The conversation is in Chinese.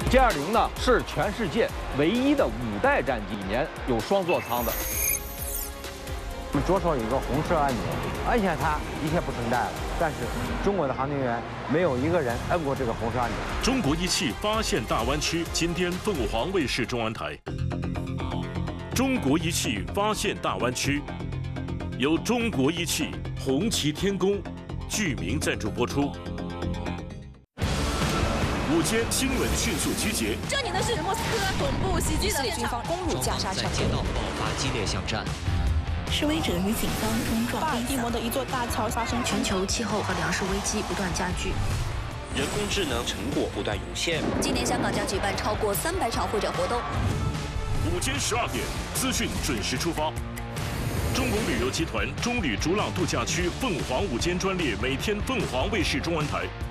G20呢是全世界唯一的5代战机，里面有双座舱的。 我们左手有一个红色按钮，按下它一切不存在了。但是中国的航天员没有一个人摁过这个红色按钮。 中国仪器发现大湾区，今天凤凰卫视中文台。中国仪器发现大湾区，由中国仪器、红旗天宫、剧名赞助播出。午间新闻迅速集结。 这里呢是莫斯科总部袭击的军方攻入加沙城， 在街道爆发激烈巷战。 示威者与警方冲撞。 巴尔的摩的一座大桥发生全球气候和粮食危机不断加剧， 人工智能成果不断涌现。 今年香港将举办超过300场会展活动。 午间12点，资讯准时出发。中国旅游集团中旅逐浪度假区凤凰午间专列，每天凤凰卫视中文台。